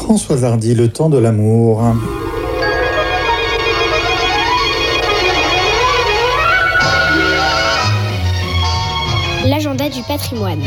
Françoise Hardy, le temps de l'amour. L'agenda du patrimoine.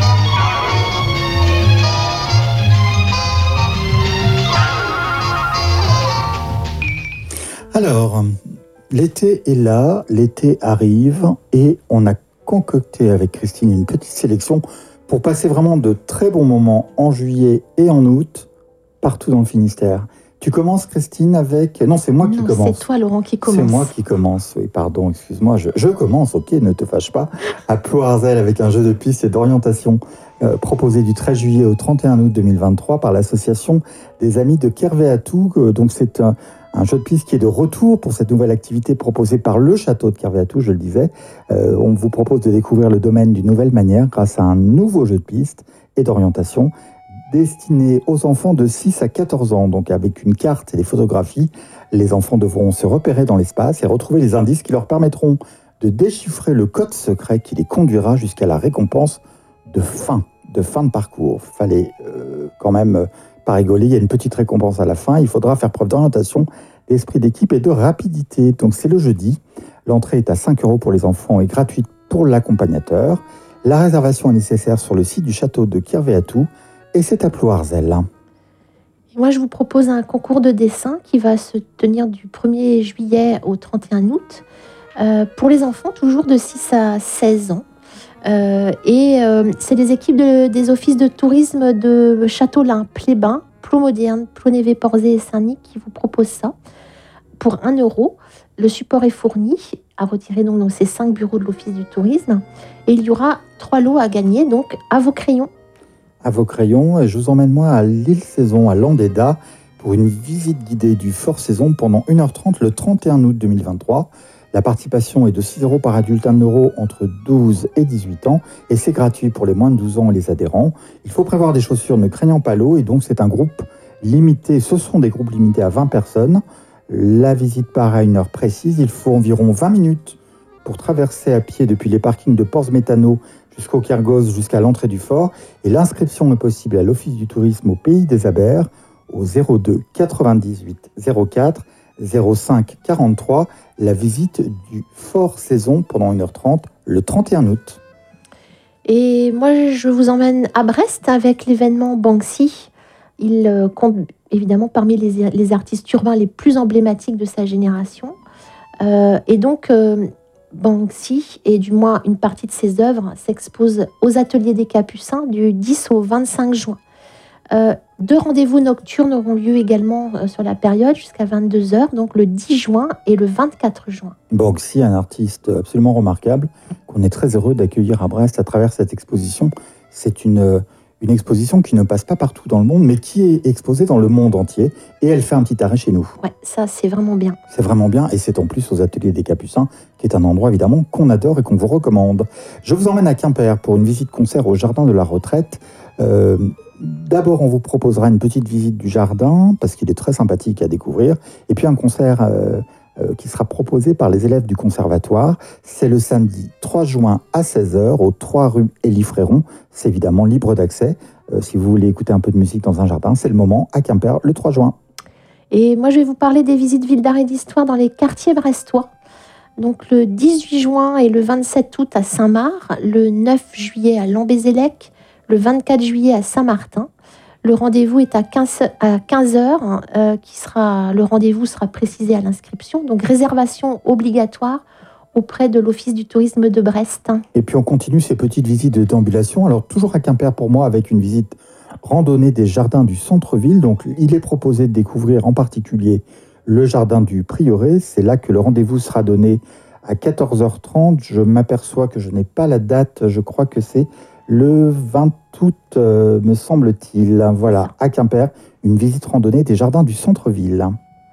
Alors, l'été est là, l'été arrive et on a concocté avec Christine une petite sélection pour passer vraiment de très bons moments en juillet et en août partout dans le Finistère. Tu commences, Christine, avec... Non, c'est moi qui commence. C'est toi, Laurent, qui commence. C'est moi qui commence, oui, pardon, excuse-moi. Je commence, ok, ne te fâche pas. À Ploarzel, avec un jeu de piste et d'orientation proposé du 13 juillet au 31 août 2023 par l'association des Amis de Kervéatou. Donc, c'est un jeu de piste qui est de retour pour cette nouvelle activité proposée par le château de Kervéatou, je le disais. On vous propose de découvrir le domaine d'une nouvelle manière grâce à un nouveau jeu de piste et d'orientation destiné aux enfants de 6 à 14 ans. Donc avec une carte et des photographies, les enfants devront se repérer dans l'espace et retrouver les indices qui leur permettront de déchiffrer le code secret qui les conduira jusqu'à la récompense de fin de parcours. Fallait quand même pas rigoler, il y a une petite récompense à la fin. Il faudra faire preuve d'orientation, d'esprit d'équipe et de rapidité. Donc c'est le jeudi. L'entrée est à 5 € pour les enfants et gratuite pour l'accompagnateur. La réservation est nécessaire sur le site du château de Kervéatou. Et c'est à Ploarzel. Moi, je vous propose un concours de dessin qui va se tenir du 1er juillet au 31 août pour les enfants, toujours de 6 à 16 ans. C'est des équipes des offices de tourisme de Châteaulin, Plébin, Ploumoderne, Plonévé-Porzay et Saint-Nic qui vous proposent ça pour 1 €. Le support est fourni à retirer donc dans ces 5 bureaux de l'office du tourisme. Et il y aura 3 lots à gagner, donc à vos crayons. À vos crayons, et je vous emmène moi à l'île Saison, à Landéda, pour une visite guidée du Fort Saison pendant 1h30 le 31 août 2023. La participation est de 6 € par adulte, 1 € entre 12 et 18 ans, et c'est gratuit pour les moins de 12 ans et les adhérents. Il faut prévoir des chaussures ne craignant pas l'eau, et donc c'est un groupe limité, ce sont des groupes limités à 20 personnes. La visite part à une heure précise, il faut environ 20 minutes pour traverser à pied depuis les parkings de Ports-Métano jusqu'au Kergos, jusqu'à l'entrée du fort. Et l'inscription est possible à l'Office du tourisme au Pays des Abers, au 02 98 04 05 43. La visite du Fort Saison pendant 1h30 le 31 août. Et moi, je vous emmène à Brest avec l'événement Banksy. Il compte évidemment parmi les artistes urbains les plus emblématiques de sa génération. Banksy, et du moins une partie de ses œuvres, s'expose aux Ateliers des Capucins du 10 au 25 juin. 2 rendez-vous nocturnes auront lieu également sur la période jusqu'à 22h, donc le 10 juin et le 24 juin. Banksy, un artiste absolument remarquable, qu'on est très heureux d'accueillir à Brest à travers cette exposition. C'est une exposition qui ne passe pas partout dans le monde, mais qui est exposée dans le monde entier. Et elle fait un petit arrêt chez nous. Ouais, ça, c'est vraiment bien. C'est vraiment bien. Et c'est en plus aux Ateliers des Capucins, qui est un endroit évidemment qu'on adore et qu'on vous recommande. Je vous emmène à Quimper pour une visite-concert au Jardin de la Retraite. D'abord, on vous proposera une petite visite du jardin, parce qu'il est très sympathique à découvrir. Et puis un concert qui sera proposé par les élèves du conservatoire. C'est le samedi 3 juin à 16h au 3 rue Élie Fréron. C'est évidemment libre d'accès. Si vous voulez écouter un peu de musique dans un jardin, c'est le moment à Quimper le 3 juin. Et moi, je vais vous parler des visites villes d'art et d'histoire dans les quartiers brestois. Donc le 18 juin et le 27 août à Saint-Marc, le 9 juillet à Lambézélec, le 24 juillet à Saint-Martin. Le rendez-vous est à 15h. Le rendez-vous sera précisé à l'inscription. Donc, réservation obligatoire auprès de l'Office du tourisme de Brest. Et puis, on continue ces petites visites de déambulation. Alors, toujours à Quimper pour moi, avec une visite randonnée des jardins du centre-ville. Donc, il est proposé de découvrir en particulier le jardin du Prieuré. C'est là que le rendez-vous sera donné à 14h30. Je m'aperçois que je n'ai pas la date. Je crois que c'est le 20 août, me semble-t-il. Voilà, à Quimper, une visite randonnée des jardins du centre-ville.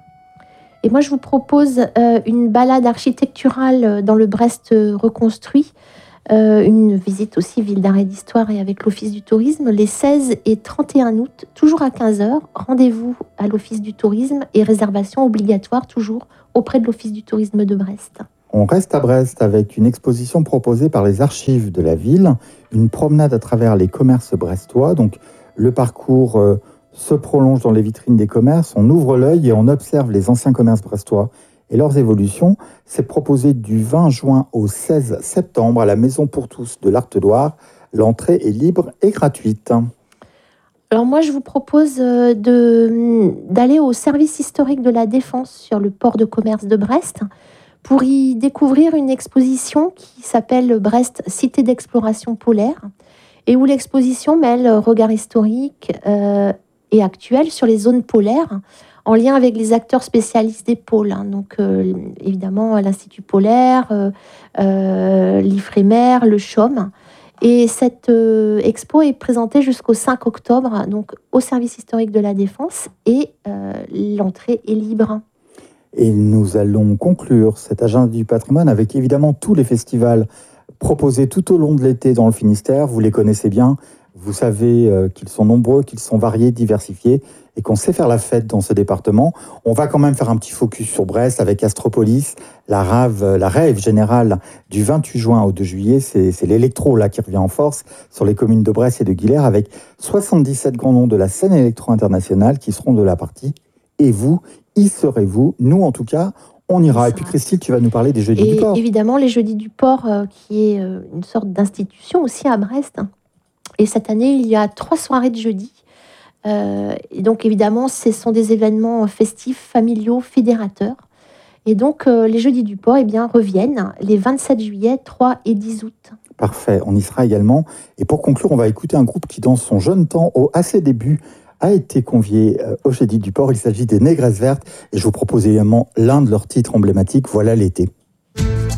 Et moi, je vous propose une balade architecturale dans le Brest reconstruit. Une visite aussi ville d'art et d'histoire et avec l'Office du tourisme les 16 et 31 août, toujours à 15h. Rendez-vous à l'Office du tourisme et réservation obligatoire toujours auprès de l'Office du tourisme de Brest. On reste à Brest avec une exposition proposée par les archives de la ville, une promenade à travers les commerces brestois. Donc le parcours se prolonge dans les vitrines des commerces. On ouvre l'œil et on observe les anciens commerces brestois et leurs évolutions. C'est proposé du 20 juin au 16 septembre à la Maison pour tous de l'Arteloire. L'entrée est libre et gratuite. Alors moi, je vous propose d'aller au service historique de la Défense sur le port de commerce de Brest pour y découvrir une exposition qui s'appelle Brest Cité d'exploration polaire et où l'exposition mêle regard historique et actuel sur les zones polaires en lien avec les acteurs spécialistes des pôles. Donc évidemment l'Institut polaire, l'IFREMER, le CHOM. Et cette expo est présentée jusqu'au 5 octobre, donc au service historique de la Défense, et l'entrée est libre. Et nous allons conclure cet agenda du patrimoine avec évidemment tous les festivals proposés tout au long de l'été dans le Finistère. Vous les connaissez bien, vous savez qu'ils sont nombreux, qu'ils sont variés, diversifiés, et qu'on sait faire la fête dans ce département. On va quand même faire un petit focus sur Brest avec Astropolis, la rave générale du 28 juin au 2 juillet. C'est l'électro là qui revient en force sur les communes de Brest et de Guilherme avec 77 grands noms de la scène électro internationale qui seront de la partie. Et vous, y serez-vous? Nous, en tout cas, on ira. Et puis Christine, tu vas nous parler des Jeudis du Port. Évidemment, les Jeudis du Port, qui est une sorte d'institution aussi à Brest. Et cette année, il y a 3 soirées de jeudi. Et donc, évidemment, ce sont des événements festifs, familiaux, fédérateurs. Et donc, les Jeudis du Port reviennent les 27 juillet, 3 et 10 août. Parfait, on y sera également. Et pour conclure, on va écouter un groupe qui, dans son jeune temps, à ses débuts, a été convié au Jeudi du Port. Il s'agit des Négresses Vertes et je vous propose également l'un de leurs titres emblématiques, Voilà l'été.